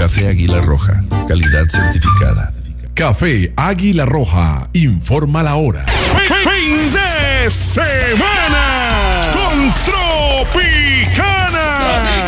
Café Águila Roja, calidad certificada. Café Águila Roja, informa la hora. ¡Fin de semana!